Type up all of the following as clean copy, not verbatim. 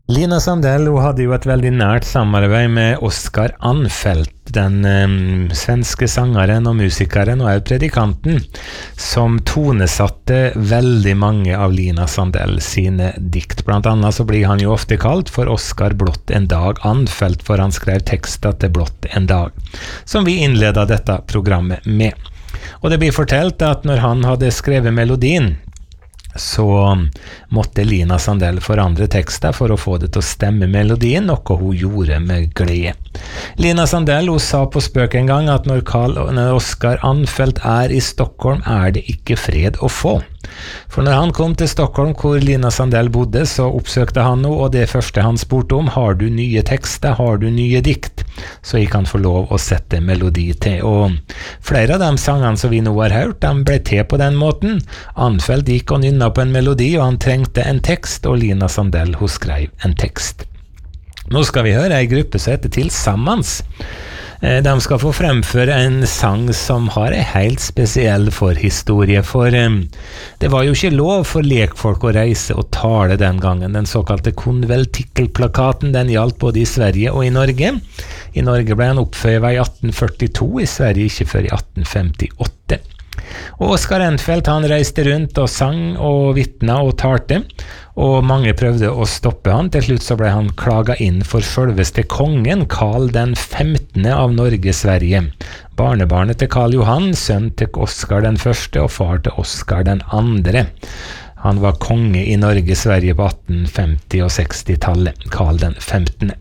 Lina Sandell hun hadde jo et veldig nært samarbeid med Oskar Anfeldt, den svenske sangeren og musikeren og predikanten, som tonesatte veldig mange av Lina Sandell sine dikt. Blant annet så blir han jo ofte kalt for Oskar Blott en dag Anfeldt, for han skrev tekster til Blott en dag, som vi innledet dette programmet med. Og det blir fortalt at når han hadde skrevet melodien, så måtte Lina Sandell forandre tekster for å få det til å stemme melodien, noe hun gjorde med glede. Lina Sandell hun sa på spøk en gang at når Oskar Anfeldt i Stockholm, det ikke fred å få. For når han kom til Stockholm, hvor Lina Sandell bodde, så oppsøkte han henne, og det første han spurte om, har du nye tekster, har du nye dikt? Så gikk han få lov å sette melodi til, og flere av de sangene som vi nå har hørt, de ble til på den måten. Anfeldt gikk og nynna på en melodi, og han trengte en tekst, og Lina Sandell hun skrev en tekst. Nå skal vi høre en gruppe som heter Tillsammans. De skal få fremføre en sang som har en helt spesiell forhistorie, for det var jo ikke lov for lekfolk å reise og tale den gangen. Den såkalte konventikkelplakaten, den gjaldt både i Sverige og i Norge. I Norge ble han oppføyet i 1842, i Sverige ikke før i 1858. Og Oskar Anfeldt han reiste rundt og sang og vittna og talte, og mange prøvde å stoppe han. Til slutt så ble han klaget inn for selveste kongen, Karl den 15. av Norge-Sverige. Barnebarnet til Karl Johan, sønn til Oskar den 1. og far til Oskar den 2. Han var konge i Norge-Sverige på 1850- og 60-tallet, Karl den 15.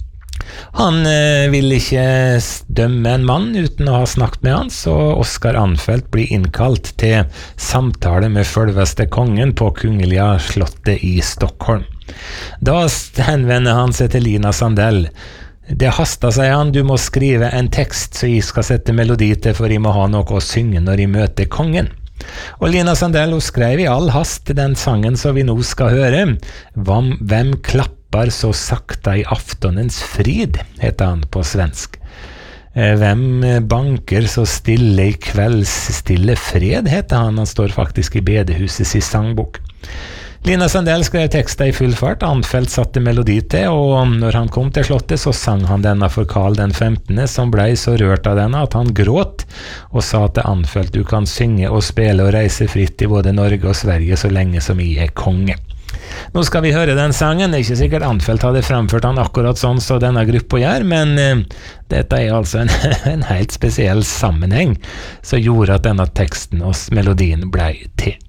Han ville ikke dømme en mann uten å ha snakket med han, så Oskar Anfeldt blir innkalt til samtale med selveste kongen på Kungliga slottet i Stockholm. Da henvender han seg til Lina Sandell. Det hastet, sier han, du må skrive en tekst så jeg skal sette melodi til, for jeg må ha noe å synge når jeg møter kongen. Og Lina Sandell hun skrev i all hast den sangen som vi nå skal høre. Hvem klappar så sakta i aftonens frid, heter han på svensk. Hvem banker så stille i kvelds stille fred, heter han. Han står faktisk i bedehusets i sangbok. Lina Sandell skrev tekster i full fart, Anfeldt satte melodi til, og når han kom til slottet så sang han denne for Karl den 15., som ble så rørt av denne at han gråt, og sa til Anfeldt, du kan synge og spille og reise fritt i både Norge og Sverige så lenge som jeg konge. Nå skal vi høre den sangen. Det ikke sikkert Anfeldt hadde fremført han akkurat sånn som denne gruppa gjør, men dette altså en helt spesiell sammenheng som gjorde at denne teksten og melodien ble til.